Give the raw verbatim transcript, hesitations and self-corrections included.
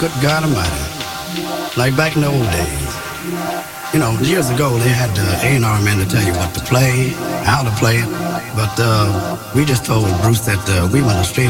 Good God Almighty. Like back in the old days. You know, years ago they had the A and R man to tell you what to play, how to play it. But uh, we just told Bruce that uh, we went straight